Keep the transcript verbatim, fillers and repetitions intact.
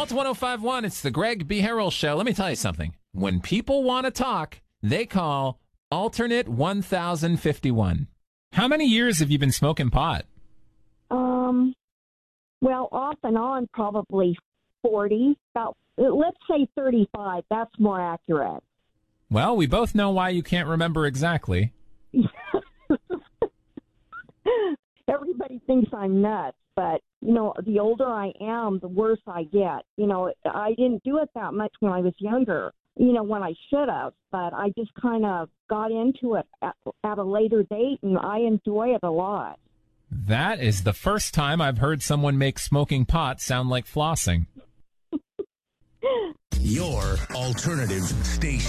Delta one oh five point one, it's the Greg B. Harrell Show. Let me tell you something. When people want to talk, they call alternate one thousand fifty-one. How many years have you been smoking pot? Um, well, off and on, probably forty. About, let's say thirty-five. That's more accurate. Well, we both know why you can't remember exactly. Everybody thinks I'm nuts, but, you know, the older I am, the worse I get. You know, I didn't do it that much when I was younger, you know, when I should have, but I just kind of got into it at, at a later date, and I enjoy it a lot. That is the first time I've heard someone make smoking pot sound like flossing. Your alternative station.